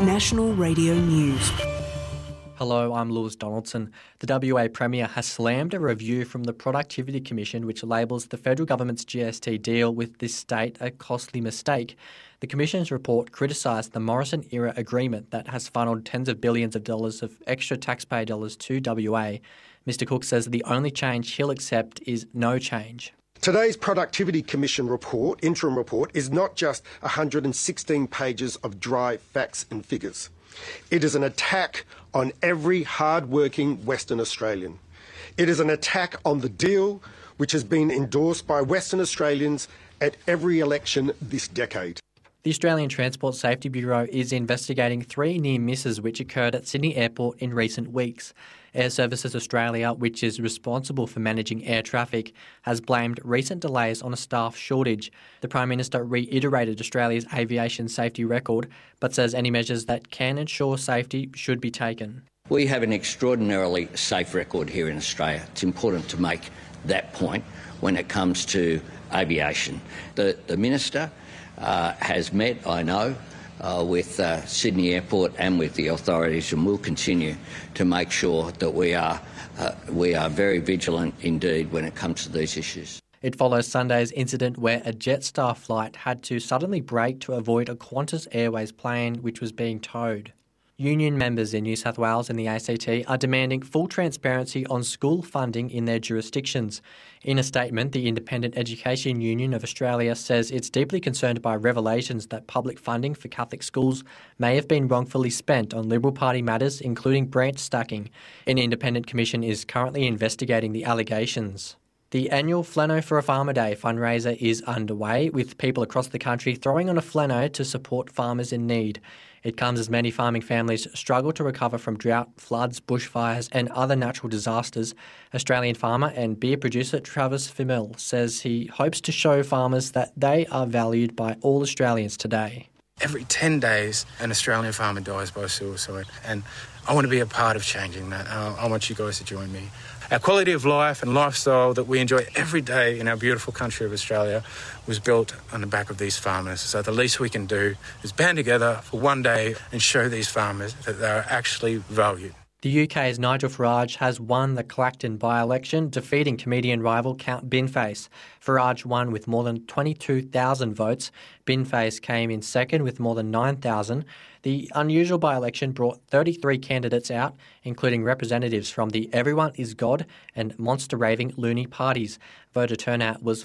National Radio News. Hello, I'm Lewis Donaldson. The WA Premier has slammed a review from the Productivity Commission which labels the federal government's GST deal with this state a costly mistake. The Commission's report criticised the Morrison-era agreement that has funneled tens of billions of dollars of extra taxpayer dollars to WA. Mr Cook says the only change he'll accept is no change. Today's Productivity Commission report, interim report, is not just 116 pages of dry facts and figures. It is an attack on every hard-working Western Australian. It is an attack on the deal which has been endorsed by Western Australians at every election this decade. The Australian Transport Safety Bureau is investigating 3 near misses which occurred at Sydney Airport in recent weeks. Air Services Australia, which is responsible for managing air traffic, has blamed recent delays on a staff shortage. The Prime Minister reiterated Australia's aviation safety record, but says any measures that can ensure safety should be taken. We have an extraordinarily safe record here in Australia. It's important to make that point when it comes to aviation. The Minister has met, I know, with Sydney Airport and with the authorities, and will continue to make sure that we are very vigilant indeed when it comes to these issues. It follows Sunday's incident where a Jetstar flight had to suddenly brake to avoid a Qantas Airways plane which was being towed. Union members in New South Wales and the ACT are demanding full transparency on school funding in their jurisdictions. In a statement, the Independent Education Union of Australia says it's deeply concerned by revelations that public funding for Catholic schools may have been wrongfully spent on Liberal Party matters, including branch stacking. An independent commission is currently investigating the allegations. The annual Flenno for a Farmer Day fundraiser is underway, with people across the country throwing on a Flenno to support farmers in need. It comes as many farming families struggle to recover from drought, floods, bushfires and other natural disasters. Australian farmer and beer producer Travis Fimmel says he hopes to show farmers that they are valued by all Australians today. Every 10 days, an Australian farmer dies by suicide, and I want to be a part of changing that. I want you guys to join me. Our quality of life and lifestyle that we enjoy every day in our beautiful country of Australia was built on the back of these farmers. So the least we can do is band together for one day and show these farmers that they are actually valued. The UK's Nigel Farage has won the Clacton by-election, defeating comedian rival Count Binface. Farage won with more than 22,000 votes. Binface came in second with more than 9,000. The unusual by-election brought 33 candidates out, including representatives from the Everyone is God and Monster Raving Loony parties. Voter turnout was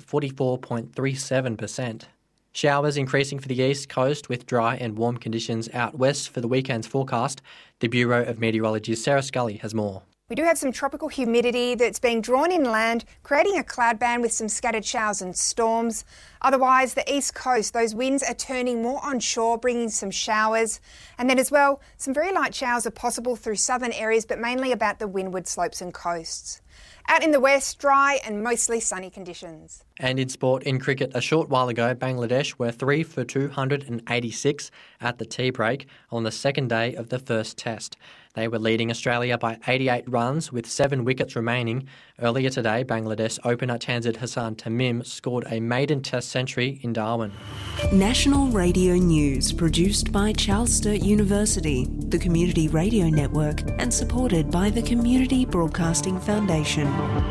44.37%. Showers increasing for the east coast with dry and warm conditions out west for the weekend's forecast. The Bureau of Meteorology's Sarah Scully has more. We do have some tropical humidity that's being drawn inland, creating a cloud band with some scattered showers and storms. Otherwise, the east coast, those winds are turning more onshore, bringing some showers. And then as well, some very light showers are possible through southern areas, but mainly about the windward slopes and coasts. Out in the west, dry and mostly sunny conditions. And in sport, in cricket, a short while ago, Bangladesh were 3 for 286 at the tea break on the second day of the first test. They were leading Australia by 88 runs with 7 wickets remaining. Earlier today, Bangladesh opener Tanzid Hassan Tamim scored a maiden test century in Darwin. National Radio News, produced by Charles Sturt University, the Community Radio Network, and supported by the Community Broadcasting Foundation.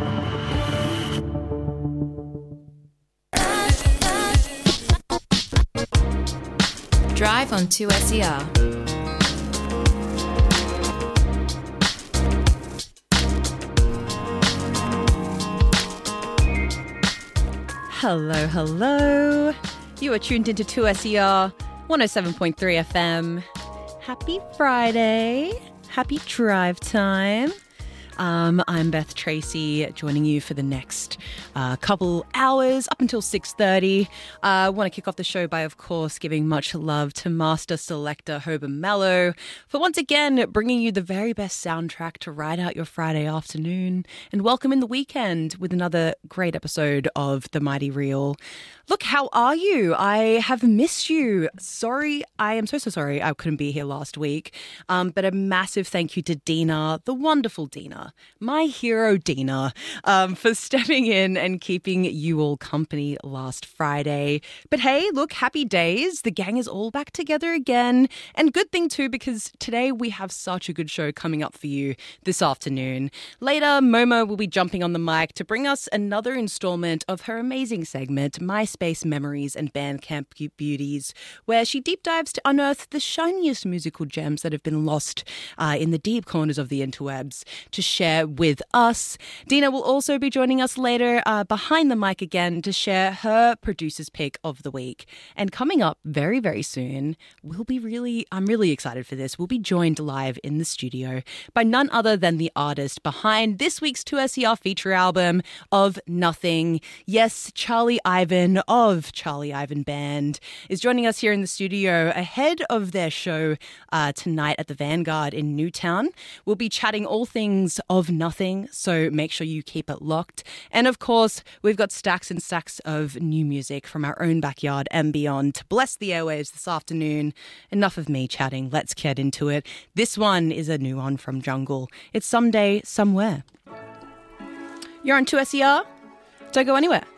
Drive on 2SER. Hello, hello. You are tuned into 2SER 107.3 FM. Happy Friday. Happy drive time. I'm Beth Tracy, joining you for the next couple hours up until 6:30. I want to kick off the show by, of course, giving much love to Master Selector Hober Mallow for once again bringing you the very best soundtrack to ride out your Friday afternoon and welcome in the weekend with another great episode of The Mighty Reel. Look, how are you? I have missed you. Sorry, I am so sorry I couldn't be here last week. But a massive thank you to Dina, the wonderful Dina, Dina, my hero Dina, for stepping in and keeping you all company last Friday. But hey, look, happy days. The gang is all back together again. And good thing too, because today we have such a good show coming up for you this afternoon. Later, Momo will be jumping on the mic to bring us another installment of her amazing segment, MySpace Memories and Bandcamp Beauties, where she deep dives to unearth the shiniest musical gems that have been lost in the deep corners of the interwebs to share with us. Dina will also be joining us later behind the mic again to share her producer's pick of the week. And coming up very, very soon, I'm really excited for this. We'll be joined live in the studio by none other than the artist behind this week's 2SER feature album of Nothing. Yes, Charlie Ivan of Charlie Ivan Band is joining us here in the studio ahead of their show tonight at the Vanguard in Newtown. We'll be chatting all things of Nothing, so make sure you keep it locked. And of course, we've got stacks and stacks of new music from our own backyard and beyond to bless the airwaves this afternoon. Enough of me chatting, let's get into it. This one is a new one from Jungle. It's Someday, Somewhere. You're on 2SER. Don't go anywhere.